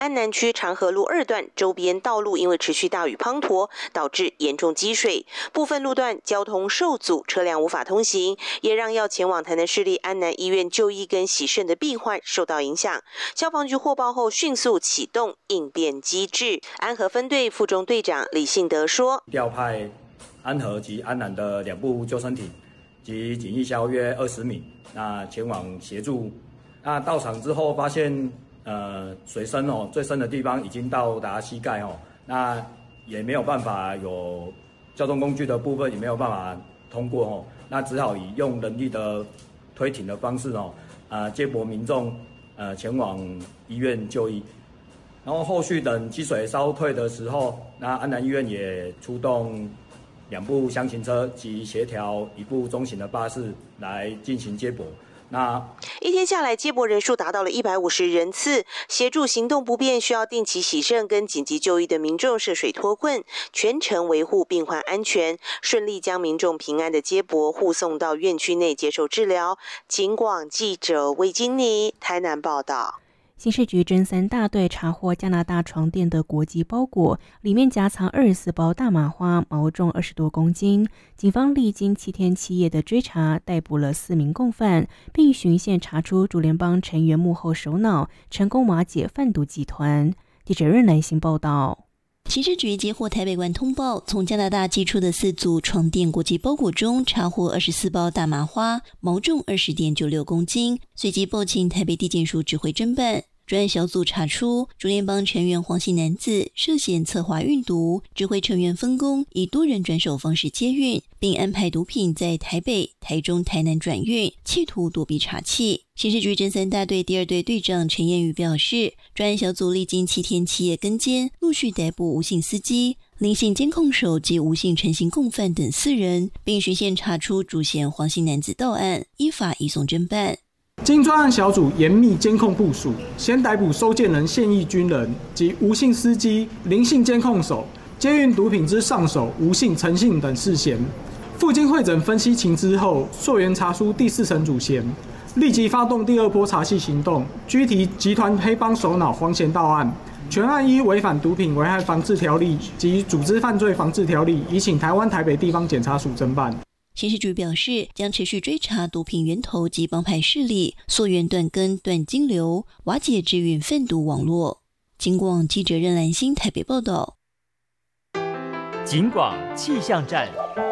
安南区长河路2段周边道路因为持续大雨滂沱，导致严重积水，部分路段交通受阻，车辆无法通行，也让要前往台南市立安南医院就医跟洗肾的病患受到影响。消防局获报后迅速启动应变机制。安和分队副中队长李信德说：“ 调派安和及安南的2部救生艇及警役消约20名，那前往协助。那到场之后发现。”水深最深的地方已经到达膝盖那也没有办法有交通工具的部分也没有办法通过那只好以用人力的推艇的方式接驳民众前往医院就医。然后后续等积水稍退的时候，那安南医院也出动2部厢型车及协调1部中型的巴士来进行接驳。 一天下来，接驳人数达到了150人次，协助行动不便、需要定期洗肾跟紧急就医的民众涉水脱困，全程维护病患安全，顺利将民众平安的接驳护送到院区内接受治疗。警广记者魏金妮台南报道。 刑事局侦3大队查获加拿大床垫的国际包裹，里面夹藏24包大麻花，毛重20多公斤。警方历经7天7夜的追查，逮捕了4名共犯，并循线查出主联邦成员幕后首脑，成功瓦解贩毒集团。记者任兰心报道。 刑事局接获台北关通报，从加拿大寄出的4组床垫国际包裹中查获24包大麻花，毛重20.96公斤，随即报请台北地检署指挥侦办。专案小组查出，主联邦成员黄姓男子涉嫌策划运毒，指挥成员分工，以多人转手方式接运，并安排毒品在台北、台中、台南转运，企图躲避查缉。刑事局侦3大队第2队队长陈彦宇表示，专案小组历经7天7夜跟监，陆续逮捕吴姓司机、林姓监控手及吴姓陈姓共犯等4人，并循线查出主嫌黄姓男子到案，依法移送侦办。 经专案小组严密监控部署，先逮捕收件人现役军人及吴姓司机、林姓监控手，接运毒品之上手吴姓、陈姓等4嫌。附经会诊分析情资后，溯源查出第4层主嫌，立即发动第2波查缉行动，拘提集团黑帮首脑黄贤到案。全案依违反毒品危害防治条例及组织犯罪防治条例，移请台湾台北地方检察署侦办。 刑事局表示，将持续追查毒品源头及帮派势力，溯源断根断金流，瓦解制运贩毒网络。警广记者任兰心台北报道。 警广气象站。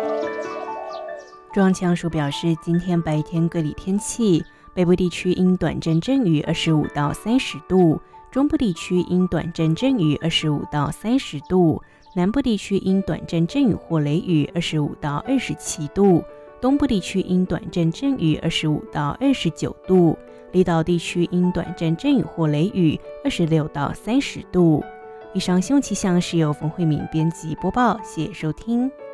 中央气象署表示，今天白天各里天气，北部地区因短阵阵雨25到30度，中部地区因短阵阵雨25到30度，南部地区因短阵阵雨或雷雨25到27度，东部地区因短阵阵雨25到29度，离岛地区因短阵阵雨或雷雨26到30度。以上新闻气象是由冯慧敏编辑播报，谢谢收听。